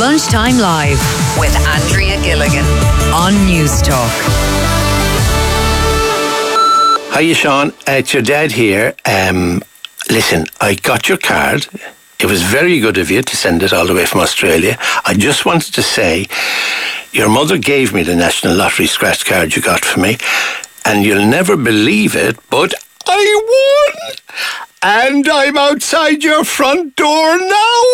Lunchtime Live with Andrea Gilligan on News Talk. Hiya, Sean. It's your dad here. Listen, I got your card. It was very good of you to send it all the way from Australia. I just wanted to say, your mother gave me the National Lottery scratch card you got for me, and you'll never believe it, but I won! And I'm outside your front door now!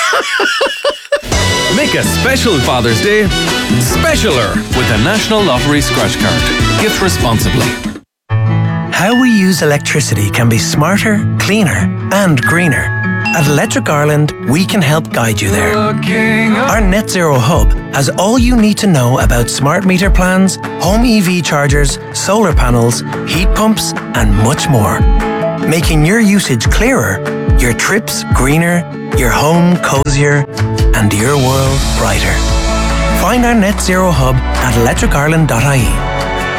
Make a special Father's Day specialer with the National Lottery Scratch Card. Gift responsibly. How we use electricity can be smarter, cleaner and greener. At Electric Ireland, we can help guide you there. Our Net Zero Hub has all you need to know about smart meter plans, home EV chargers, solar panels, heat pumps and much more. Making your usage clearer, your trips greener, your home cozier and your world brighter. Find our Net Zero Hub at electricireland.ie.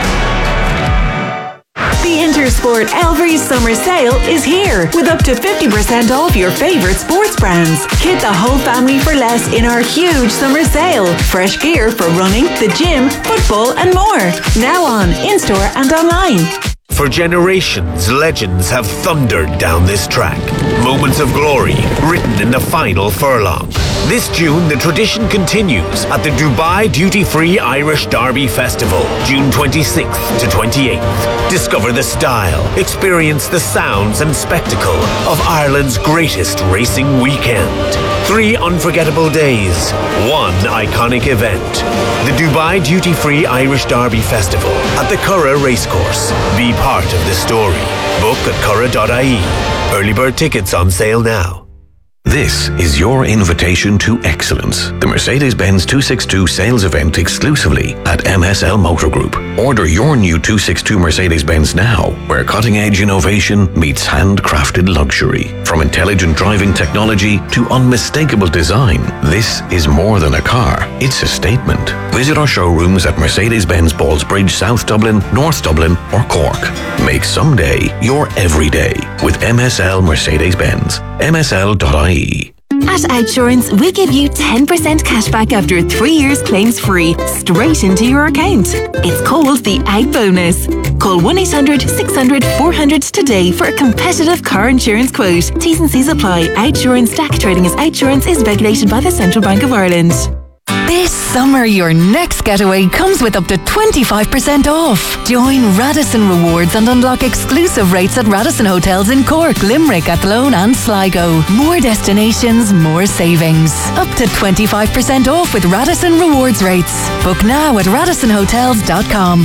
The Intersport Elvery's summer sale is here with up to 50% off your favourite sports brands. Kit the whole family for less in our huge summer sale. Fresh gear for running, the gym, football and more. Now on, in-store and online. For generations, legends have thundered down this track. Moments of glory written in the final furlong. This June, the tradition continues at the Dubai Duty Free Irish Derby Festival, June 26th to 28th. Discover the style, experience the sounds and spectacle of Ireland's greatest racing weekend. 3 unforgettable days, 1 iconic event. The Dubai Duty Free Irish Derby Festival at the Curragh Racecourse. Be part of the story. Book at curragh.ie. Early bird tickets on sale now. This is your invitation to excellence. The Mercedes-Benz 262 sales event exclusively at MSL Motor Group. Order your new 262 Mercedes-Benz now, where cutting-edge innovation meets handcrafted luxury. From intelligent driving technology to unmistakable design, this is more than a car. It's a statement. Visit our showrooms at Mercedes-Benz Ballsbridge, South Dublin, North Dublin or Cork. Make someday your everyday with MSL Mercedes-Benz. MSL.ie. At Outsurance, we give you 10% cashback after 3 years claims free, straight into your account. It's called the Out Bonus. Call 1-800-600-400 today for a competitive car insurance quote. T's and C's apply. Outsurance DAC trading as Outsurance is regulated by the Central Bank of Ireland. This summer, your next getaway comes with up to 25% off. Join Radisson Rewards and unlock exclusive rates at Radisson Hotels in Cork, Limerick, Athlone and Sligo. More destinations, more savings. Up to 25% off with Radisson Rewards rates. Book now at radissonhotels.com.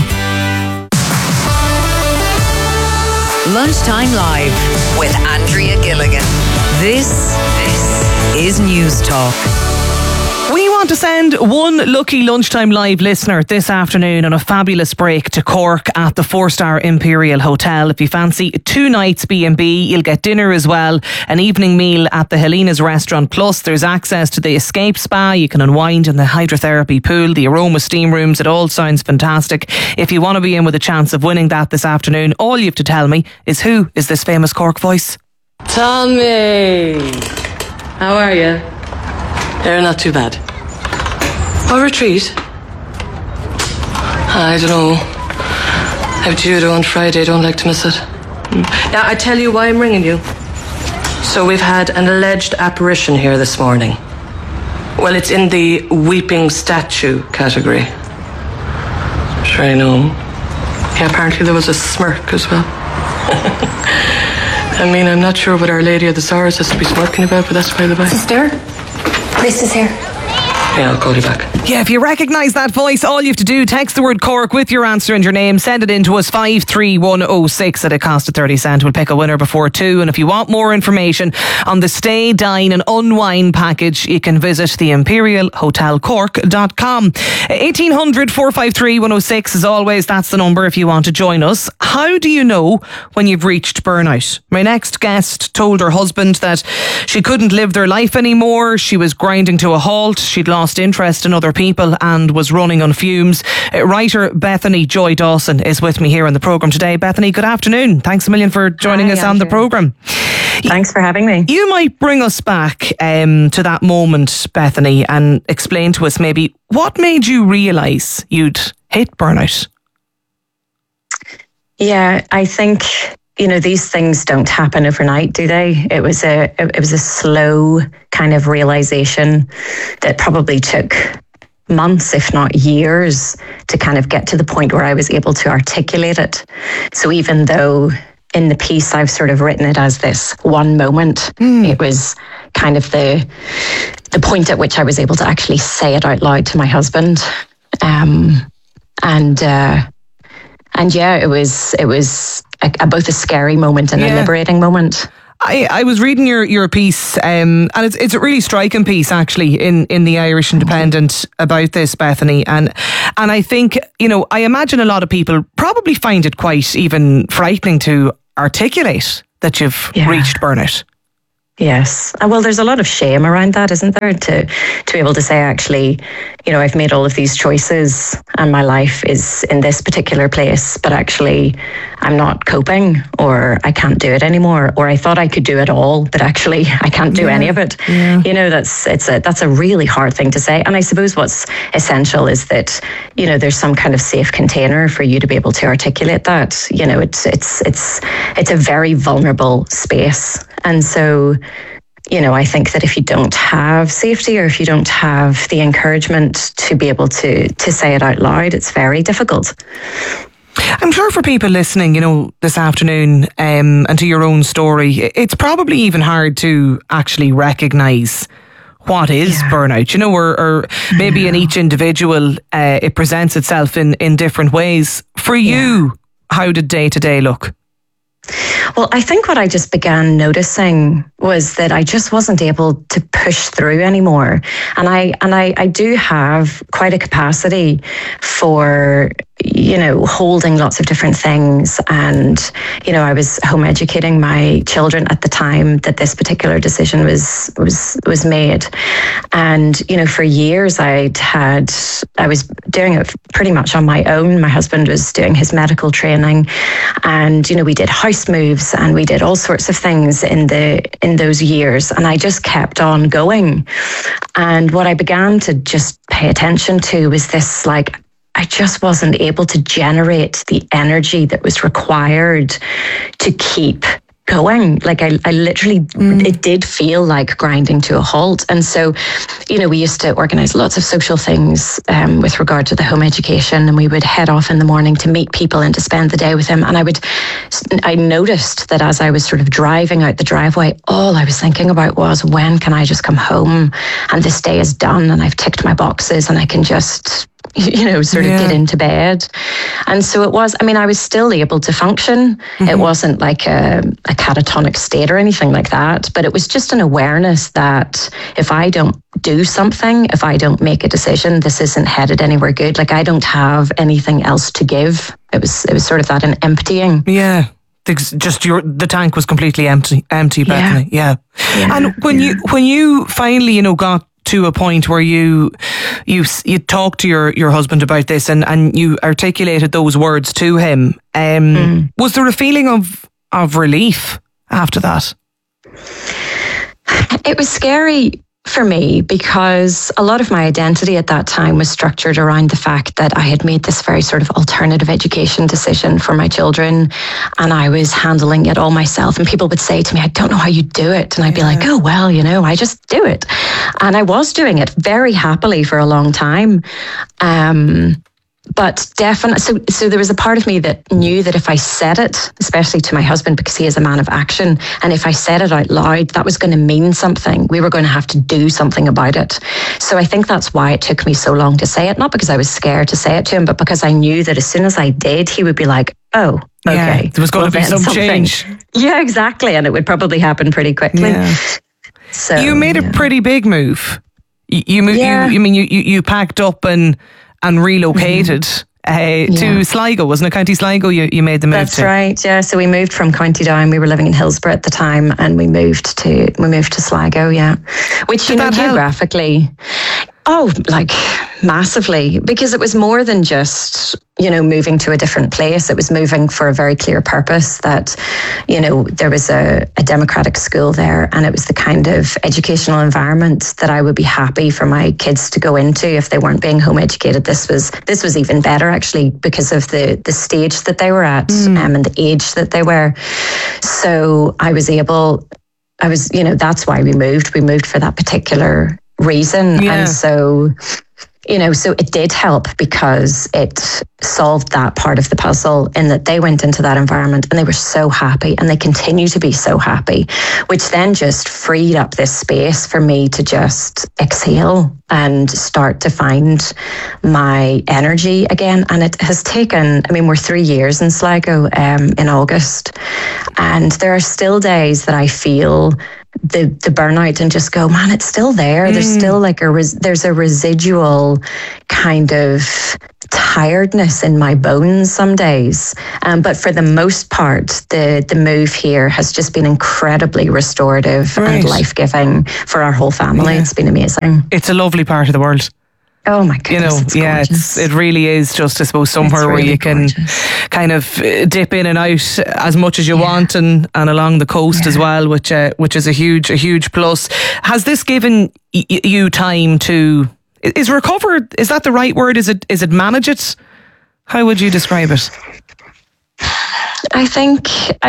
Lunchtime Live with Andrea Gilligan. This is News Talk. We want to send one lucky Lunchtime Live listener this afternoon on a fabulous break to Cork at the 4-star Imperial Hotel. If you fancy 2 nights B&B, you'll get dinner as well, an evening meal at the Helena's Restaurant. Plus, there's access to the Escape Spa. You can unwind in the hydrotherapy pool, the Aroma steam rooms. It all sounds fantastic. If you want to be in with a chance of winning that this afternoon, all you have to tell me is who is this famous Cork voice? Tommy! How are you? They're not too bad. What retreat? I don't know. I have judo on Friday. Don't like to miss it. Yeah, I tell you why I'm ringing you. So we've had an alleged apparition here this morning. Well, it's in the weeping statue category. Sure I know. Yeah, apparently there was a smirk as well. I mean, I'm not sure what Our Lady of the Sorrows has to be smirking about, but that's by the by. Sister, Chris is here. Yeah, I'll call you back. Yeah, if you recognise that voice, all you have to do, text the word Cork with your answer and your name, send it in to us 53106 at a cost of 30 cents. We'll pick a winner before 2. And if you want more information on the Stay, Dine and Unwind package, you can visit theimperialhotelcork.com. 1800 453 106 as always, that's the number if you want to join us. How do you know when you've reached burnout? My next guest told her husband that she couldn't live their life anymore. She was grinding to a halt. She'd lost interest in other people and was running on fumes. Writer Bethany Joy Dawson is with me here on the programme today. Bethany, good afternoon. Thanks a million for joining us on the programme. Thanks for having me. You might bring us back to that moment, Bethany, and explain to us maybe what made you realise you'd hit burnout. Yeah, I think, these things don't happen overnight, do they? It was a slow kind of realisation that probably took months, if not years, to kind of get to the point where I was able to articulate it. So even though in the piece I've sort of written it as this one moment, it was kind of the point at which I was able to actually say it out loud to my husband. And yeah, it was both a scary moment and a liberating moment. I was reading your piece, and it's a really striking piece actually in the Irish Independent about this, Bethany, and I think I imagine a lot of people probably find it quite even frightening to articulate that you've reached burnout. Yes. Well, there's a lot of shame around that, isn't there? To be able to say, actually, I've made all of these choices and my life is in this particular place, but actually I'm not coping, or I can't do it anymore, or I thought I could do it all, but actually I can't do any of it. Yeah. That's a really hard thing to say. And I suppose what's essential is that, there's some kind of safe container for you to be able to articulate that. It's a very vulnerable space. And so, I think that if you don't have safety, or if you don't have the encouragement to be able to say it out loud, it's very difficult. I'm sure for people listening, this afternoon, and to your own story, it's probably even hard to actually recognise what is burnout, or maybe in each individual, it presents itself in different ways. For you, how did day to day look? Well, I think what I just began noticing was that I just wasn't able to push through anymore. And I do have quite a capacity for, holding lots of different things. And, I was home educating my children at the time that this particular decision was made. And, for years I was doing it pretty much on my own. My husband was doing his medical training, and, we did house moves and we did all sorts of things in those years. And I just kept on going. And what I began to just pay attention to was this, I just wasn't able to generate the energy that was required to keep going. I literally, it did feel like grinding to a halt. And so, we used to organise lots of social things with regard to the home education, and we would head off in the morning to meet people and to spend the day with them. And I noticed that as I was sort of driving out the driveway, all I was thinking about was, when can I just come home and this day is done and I've ticked my boxes and I can just get into bed. And so it was, I was still able to function. It wasn't like a catatonic state or anything like that, but it was just an awareness that if I don't do something, if I don't make a decision, this isn't headed anywhere good. I don't have anything else to give. It was sort of that, an emptying. Yeah. Just the tank was completely empty, Bethany. Yeah. And when you finally, got to a point where you talked to your husband about this and you articulated those words to him, was there a feeling of relief after that? It was scary for me, because a lot of my identity at that time was structured around the fact that I had made this very sort of alternative education decision for my children, and I was handling it all myself. And people would say to me, I don't know how you do it. And I'd be like, oh, well, I just do it. And I was doing it very happily for a long time. But definitely, so there was a part of me that knew that if I said it, especially to my husband, because he is a man of action, and if I said it out loud, that was going to mean something. We were going to have to do something about it. So I think that's why it took me so long to say it, not because I was scared to say it to him, but because I knew that as soon as I did, he would be like, oh, okay. Yeah, there was going to be some change. Yeah, exactly. And it would probably happen pretty quickly. Yeah. So you made a pretty big move. You packed up and relocated to Sligo, wasn't it? County Sligo you made the move to? That's right, yeah. So we moved from County Down. We were living in Hillsborough at the time, and we moved to Sligo, yeah. Which, geographically... Oh, massively, because it was more than just, moving to a different place. It was moving for a very clear purpose that, there was a democratic school there, and it was the kind of educational environment that I would be happy for my kids to go into if they weren't being home educated. This was even better, actually, because of the stage that they were at and the age that they were. So that's why we moved. We moved for that particular reason. Yeah. And so, so it did help because it solved that part of the puzzle, in that they went into that environment and they were so happy, and they continue to be so happy, which then just freed up this space for me to just exhale and start to find my energy again. And it has taken, we're 3 years in Sligo in August, and there are still days that I feel the burnout and just go, man, it's still there. There's still there's a residual kind of tiredness in my bones some days. But for the most part, the move here has just been incredibly restorative and life-giving for our whole family. Yeah. It's been amazing. It's a lovely part of the world. Oh my goodness, it really is just, I suppose, somewhere really where you can kind of dip in and out as much as you want, and along the coast as well, which is a huge plus. Has this given you time to, is recover, is that the right word? Is it manage it? How would you describe it? I think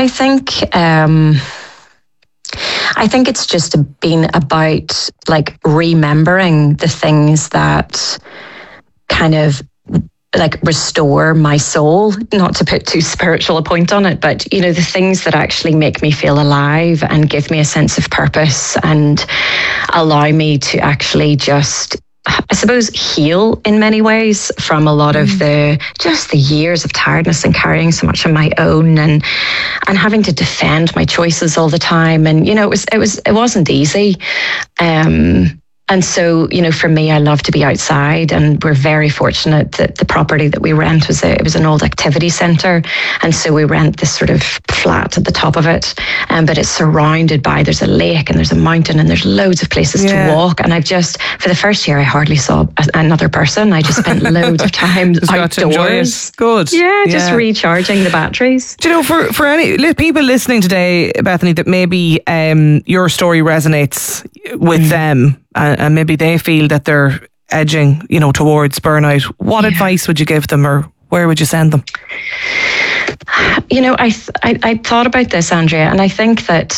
it's just been about remembering the things that kind of restore my soul, not to put too spiritual a point on it, but the things that actually make me feel alive and give me a sense of purpose and allow me to actually just, I suppose, heal in many ways from a lot of the years of tiredness and carrying so much on my own and having to defend my choices all the time. And, it wasn't easy. And so, for me, I love to be outside, and we're very fortunate that the property that we rent was an old activity centre. And so we rent this sort of flat at the top of it, but it's surrounded by, there's a lake and there's a mountain and there's loads of places to walk. And for the first year, I hardly saw another person. I just spent loads of time outdoors. Good. Yeah, just recharging the batteries. Do you know, for any people listening today, Bethany, that maybe your story resonates with them, and maybe they feel that they're edging, towards burnout, what advice would you give them, or where would you send them? I thought about this, Andrea, and I think that,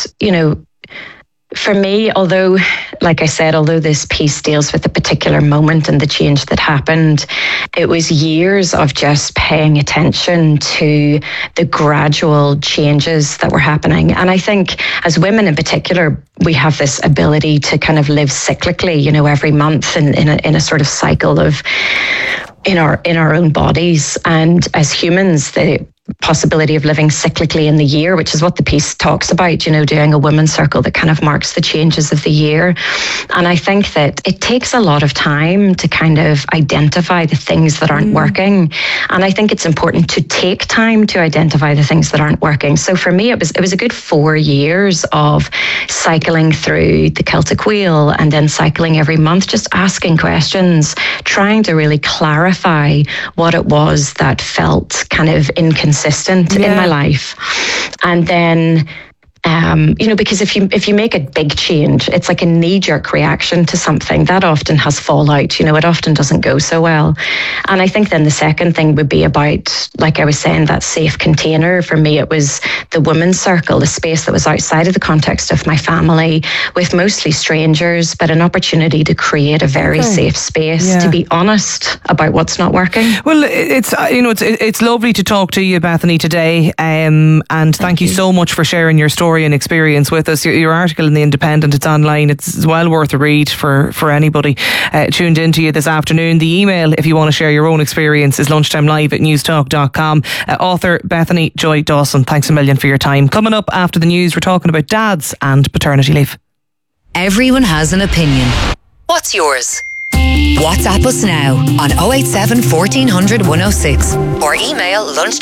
for me, although, like I said, although this piece deals with a particular moment and the change that happened, it was years of just paying attention to the gradual changes that were happening. And I think as women in particular, we have this ability to kind of live cyclically, every month in a sort of cycle of in our own bodies. And as humans, the possibility of living cyclically in the year, which is what the piece talks about, doing a women's circle that kind of marks the changes of the year. And I think that it takes a lot of time to kind of identify the things that aren't working. And I think it's important to take time to identify the things that aren't working. So for me, it was a good 4 years of cycling through the Celtic wheel and then cycling every month, just asking questions, trying to really clarify what it was that felt kind of inconsistent in my life. And then because if you make a big change, it's like a knee-jerk reaction to something that often has fallout. It often doesn't go so well. And I think then the second thing would be about, like I was saying, that safe container. For me, it was the women's circle, the space that was outside of the context of my family, with mostly strangers, but an opportunity to create a very safe space to be honest about what's not working. Well, it's lovely to talk to you, Bethany, today, and thank you so much for sharing your story and experience with us. Your article in The Independent, it's online, it's well worth a read for anybody tuned into you this afternoon. The email, if you want to share your own experience, is lunchtimelive@newstalk.com. Author Bethany Joy Dawson, thanks a million for your time. Coming up after the news, we're talking about dads and paternity leave. Everyone has an opinion. What's yours? WhatsApp us now on 087 1400 106 or email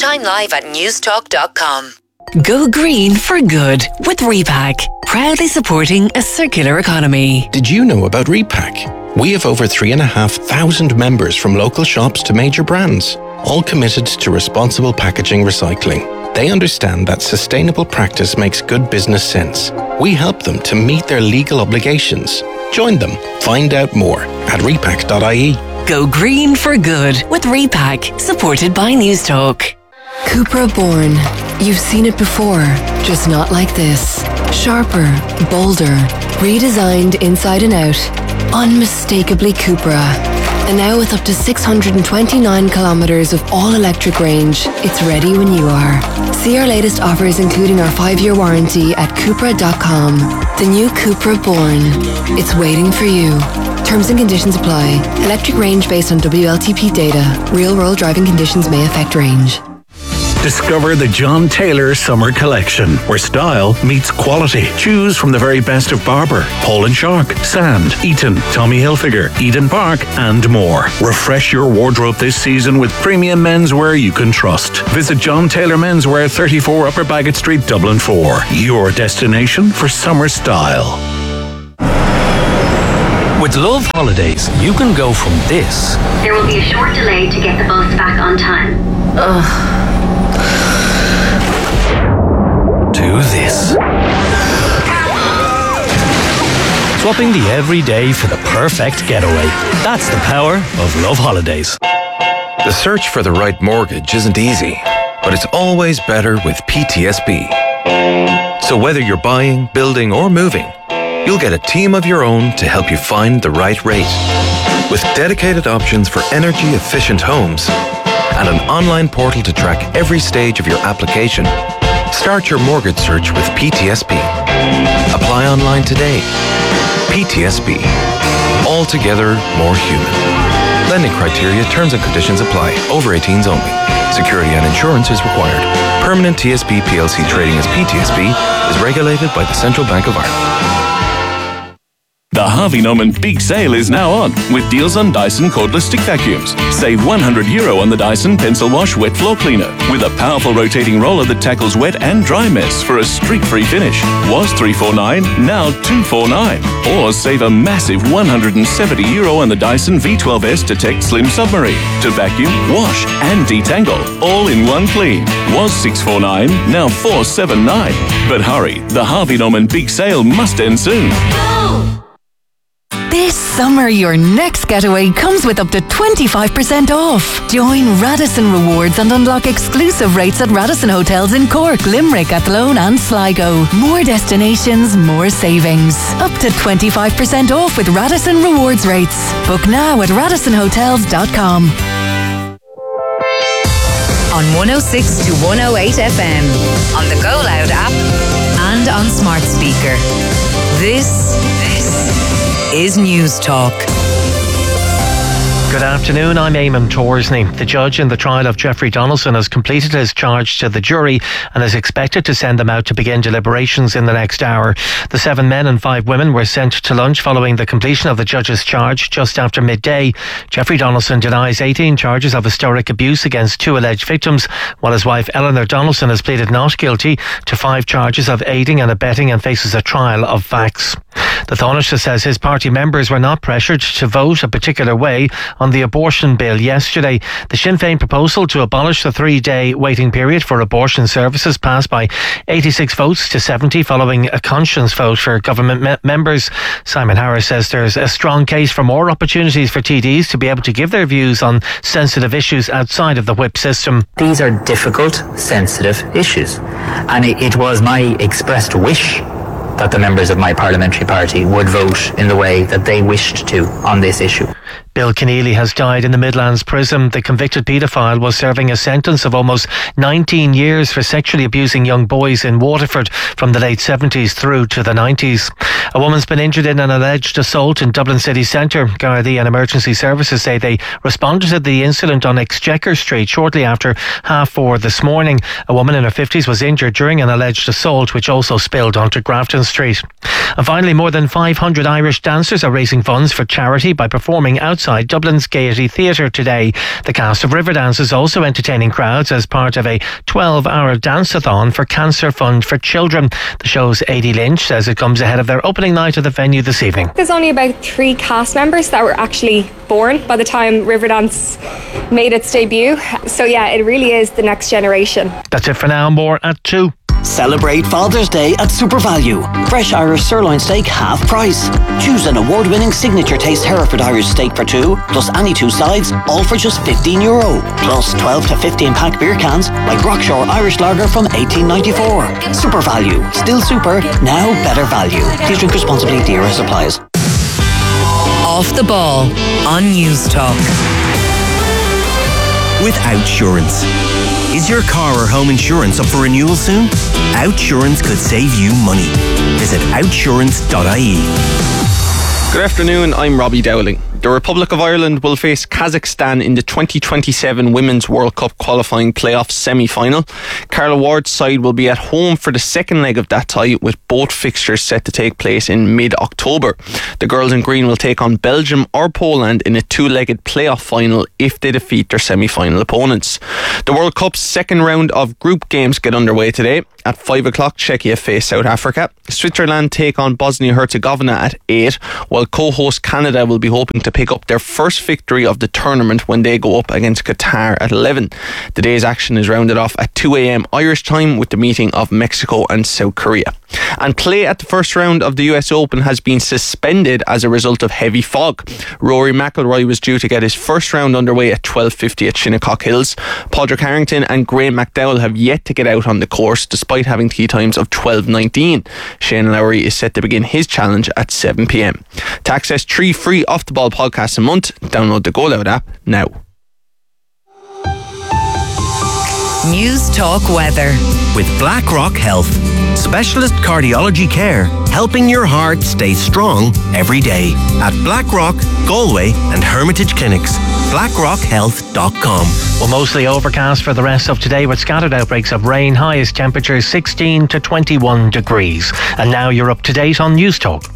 lunchtimelive@newstalk.com. Go green for good with Repack, proudly supporting a circular economy. Did you know about Repack? We have over 3,500 members from local shops to major brands, all committed to responsible packaging recycling. They understand that sustainable practice makes good business sense. We help them to meet their legal obligations. Join them. Find out more at repack.ie. Go green for good with Repack, supported by News Talk. Cupra Born. You've seen it before, just not like this. Sharper, bolder, redesigned inside and out. Unmistakably Cupra. And now with up to 629 kilometres of all-electric range, it's ready when you are. See our latest offers including our 5-year warranty at Cupra.com. The new Cupra Born. It's waiting for you. Terms and conditions apply. Electric range based on WLTP data. Real-world driving conditions may affect range. Discover the John Taylor Summer Collection, where style meets quality. Choose from the very best of Barber, Paul & Shark, Sand, Eton, Tommy Hilfiger, Eden Park, and more. Refresh your wardrobe this season with premium menswear you can trust. Visit John Taylor Menswear, 34 Upper Bagot Street, Dublin 4. Your destination for summer style. With Love Holidays, you can go from this. There will be a short delay to get the bus back on time. To this. Swapping the everyday for the perfect getaway. That's the power of Love Holidays. The search for the right mortgage isn't easy, but it's always better with PTSB. So whether you're buying, building, or moving, you'll get a team of your own to help you find the right rate. With dedicated options for energy-efficient homes and an online portal to track every stage of your application, start your mortgage search with PTSB. Apply online today. PTSB. Altogether more human. Lending criteria, terms and conditions apply. Over 18s only. Security and insurance is required. Permanent TSB PLC trading as PTSB is regulated by the Central Bank of Ireland. The Harvey Norman Big Sale is now on, with deals on Dyson cordless stick vacuums. Save €100 on the Dyson Pencil Wash Wet Floor Cleaner, with a powerful rotating roller that tackles wet and dry mess for a streak-free finish. Was $349, now $249. Or save a massive €170 on the Dyson V12S Detect Slim Submarine, to vacuum, wash and detangle, all in one clean. Was $649, now $479. But hurry, the Harvey Norman Big Sale must end soon. This summer, your next getaway comes with up to 25% off. Join Radisson Rewards and unlock exclusive rates at Radisson Hotels in Cork, Limerick, Athlone and Sligo. More destinations, more savings. Up to 25% off with Radisson Rewards rates. Book now at radissonhotels.com. On 106 to 108 FM, on the Go Loud app and on smart speaker. This is News Talk. Good afternoon, I'm Eamon Torsney. The judge in the trial of Jeffrey Donaldson has completed his charge to the jury and is expected to send them out to begin deliberations in the next hour. The 7 men and 5 women were sent to lunch following the completion of the judge's charge just after midday. Jeffrey Donaldson denies 18 charges of historic abuse against 2 alleged victims, while his wife Eleanor Donaldson has pleaded not guilty to 5 charges of aiding and abetting and faces a trial of facts. The Taoiseach says his party members were not pressured to vote a particular way on the abortion bill yesterday. The Sinn Féin proposal to abolish the 3-day waiting period for abortion services passed by 86 votes to 70 following a conscience vote for government members. Simon Harris says there's a strong case for more opportunities for TDs to be able to give their views on sensitive issues outside of the whip system. These are difficult, sensitive issues, and it was my expressed wish that the members of my parliamentary party would vote in the way that they wished to on this issue. Bill Keneally has died in the Midlands prison. The convicted paedophile was serving a sentence of almost 19 years for sexually abusing young boys in Waterford from the late 70s through to the 90s. A woman's been injured in an alleged assault in Dublin city centre. Gardaí and emergency services say they responded to the incident on Exchequer Street shortly after 4:30 this morning. A woman in her 50s was injured during an alleged assault which also spilled onto Grafton Street. And finally, more than 500 Irish dancers are raising funds for charity by performing outside Dublin's Gaiety Theatre today. The cast of Riverdance is also entertaining crowds as part of a 12-hour dance-a-thon for Cancer Fund for Children. The show's Aidy Lynch says it comes ahead of their opening night at the venue this evening. There's only about 3 cast members that were actually born by the time Riverdance made its debut. So yeah, it really is the next generation. That's it for now. More at 2. Celebrate Father's Day at SuperValue. Fresh Irish sirloin steak half price. Choose an award-winning signature taste Hereford Irish steak for 2, plus any 2 sides, all for just €15. Plus 12 to 15 pack beer cans like Rockshore Irish Lager from 1894. SuperValue. Still super, now better value. Please drink responsibly. DRS supplies. Off the Ball on News Talk. With Outsurance. Is your car or home insurance up for renewal soon? Outsurance could save you money. Visit outsurance.ie. Good afternoon, I'm Robbie Dowling. The Republic of Ireland will face Kazakhstan in the 2027 Women's World Cup qualifying playoff semi-final. Carla Ward's side will be at home for the second leg of that tie, with both fixtures set to take place in mid-October. The girls in green will take on Belgium or Poland in a 2-legged playoff final if they defeat their semi-final opponents. The World Cup's second round of group games get underway today. At 5 o'clock, Czechia face South Africa. Switzerland take on Bosnia-Herzegovina at 8, while co-host Canada will be hoping to pick up their first victory of the tournament when they go up against Qatar at 11. The day's action is rounded off at 2 a.m. Irish time with the meeting of Mexico and South Korea. And play at the first round of the US Open has been suspended as a result of heavy fog. Rory McIlroy was due to get his first round underway at 12:50 at Shinnecock Hills. Padraig Harrington and Graham McDowell have yet to get out on the course despite having tee times of 12:19. Shane Lowry is set to begin his challenge at 7 p.m. To access 3 free Off the Ball podcasts a month, download the Go Loud app now. News Talk Weather. With BlackRock Health. Specialist cardiology care, helping your heart stay strong every day. At BlackRock, Galway and Hermitage Clinics. BlackRockHealth.com. Well, mostly overcast for the rest of today with scattered outbreaks of rain. Highest temperatures 16 to 21 degrees. And now you're up to date on News Talk.